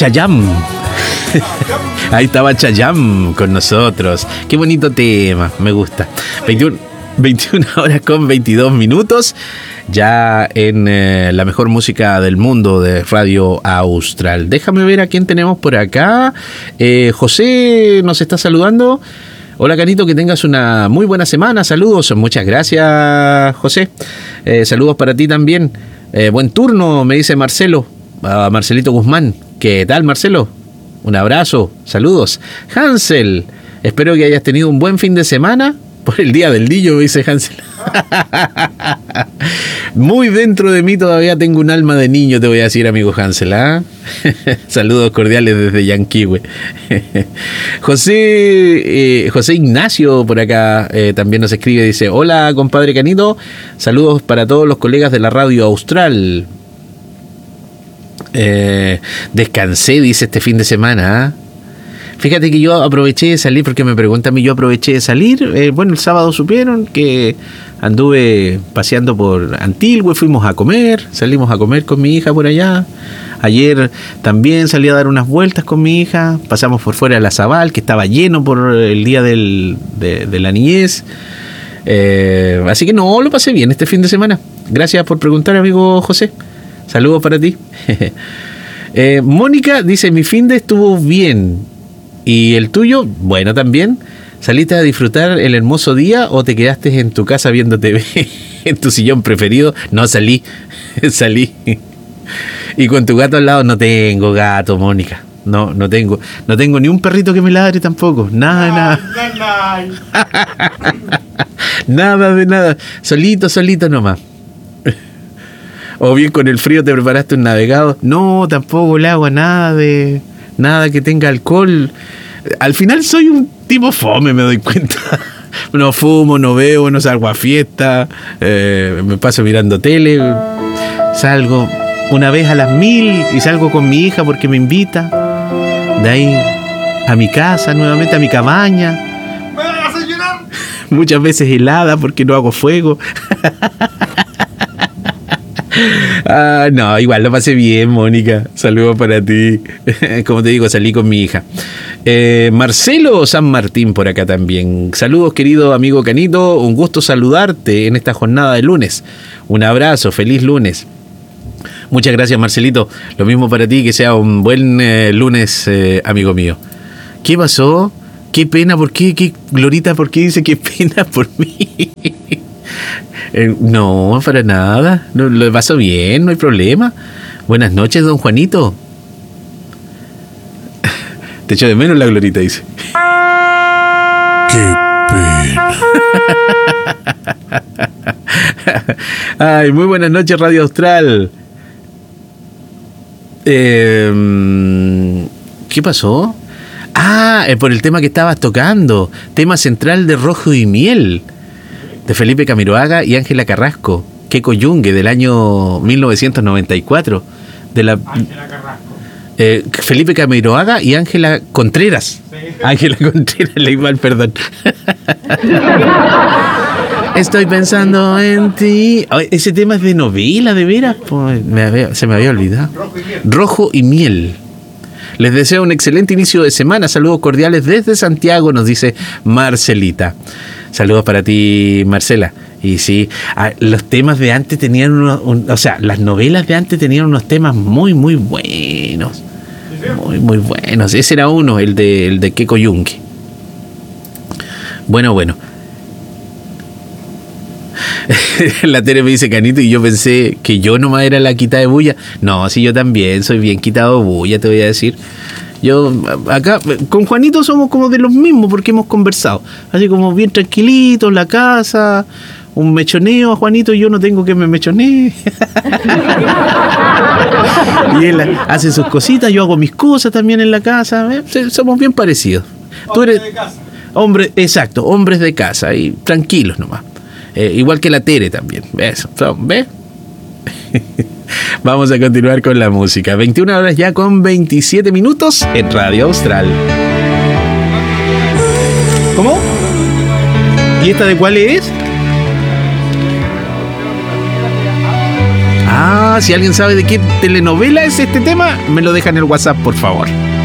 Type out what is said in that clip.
Chayanne. Ahí estaba Chayanne con nosotros. Qué bonito tema, me gusta. 21 horas con 22 minutos. Ya en la mejor música del mundo de Radio Austral. Déjame ver a quién tenemos por acá. José nos está saludando. Hola, Canito, que tengas una muy buena semana. Saludos, muchas gracias, José. Saludos para ti también. Buen turno, me dice Marcelo. Marcelito Guzmán. ¿Qué tal, Marcelo? Un abrazo, saludos. Hansel, espero que hayas tenido un buen fin de semana. Por el día del niño, me dice Hansel. Muy dentro de mí todavía tengo un alma de niño, te voy a decir, amigo Hansel, ¿ah? Saludos cordiales desde Yanquihue. José Ignacio por acá también nos escribe, dice: hola, compadre Canito, saludos para todos los colegas de la Radio Austral. Descansé, dice, este fin de semana, ¿ah? Fíjate que yo aproveché de salir, porque me preguntan a mí, yo aproveché de salir. Bueno, el sábado supieron que anduve paseando por Antilhue, fuimos a comer, salimos a comer con mi hija por allá. Ayer también salí a dar unas vueltas con mi hija, pasamos por fuera de la Zabal, que estaba lleno por el día de la niñez. Así que no, lo pasé bien este fin de semana. Gracias por preguntar, amigo José. Saludos para ti. Mónica dice: mi fin de estuvo bien. ¿Y el tuyo? Bueno, también. ¿Saliste a disfrutar el hermoso día o te quedaste en tu casa viendo TV en tu sillón preferido? No, salí. Y con tu gato al lado. No tengo gato, Mónica. No tengo ni un perrito que me ladre tampoco. Nada. Nada de nada. Solito nomás. O bien con el frío te preparaste un navegado. No, tampoco el agua, nada que tenga alcohol. Al final soy un tipo fome, me doy cuenta. No fumo, no bebo, no salgo a fiesta, me paso mirando tele. Salgo una vez a las 1000 y salgo con mi hija porque me invita. De ahí a mi casa nuevamente, a mi cabaña. ¿Me vas a hacer llorar? Muchas veces helada porque no hago fuego. No, igual lo pasé bien, Mónica. Saludos para ti. Como te digo, salí con mi hija. Marcelo San Martín por acá también. Saludos, querido amigo Canito. Un gusto saludarte en esta jornada de lunes. Un abrazo, feliz lunes. Muchas gracias, Marcelito. Lo mismo para ti, que sea un buen lunes, amigo mío. ¿Qué pasó? ¿Qué pena? ¿Por qué? ¿Qué, Glorita, por qué dice qué pena por mí? No, para nada. No, lo paso bien, no hay problema. Buenas noches, don Juanito. Te echo de menos, la Glorita dice. ¡Qué pena! Ay, muy buenas noches, Radio Austral. ¿Qué pasó? Por el tema que estabas tocando. Tema central de Rojo y Miel, de Felipe Camiroaga y Ángela Carrasco. Queco Yungue, del año 1994. De la Ángela Carrasco. Felipe Camiroaga y Ángela Contreras. Sí. Ángela Contreras, leí mal, perdón. Estoy pensando en ti. Ese tema es de novela, de veras. Pues, se me había olvidado. Rojo y Miel. Les deseo un excelente inicio de semana. Saludos cordiales desde Santiago, nos dice Marcelita. Saludos para ti, Marcela. Y sí, los temas de antes tenían las novelas de antes tenían unos temas muy, muy buenos. Muy, muy buenos. Ese era uno, el de Queco Yunque. Bueno. La Tere me dice Canito, y yo pensé que yo nomás era la quita de bulla. No, sí, yo también soy bien quitado de bulla, te voy a decir. Yo acá con Juanito somos como de los mismos porque hemos conversado. Así como bien tranquilitos en la casa, un mechoneo a Juanito, yo no tengo que me mechonee. Y él hace sus cositas, yo hago mis cosas también en la casa. Somos bien parecidos. Tú eres de casa. Exacto, hombres de casa y tranquilos nomás. Igual que la Tere también. ¿Ves? Vamos a continuar con la música. 21 horas ya con 27 minutos en Radio Austral. ¿Cómo? ¿Y esta de cuál es? Ah, si alguien sabe de qué telenovela es este tema, me lo deja en el WhatsApp, por favor.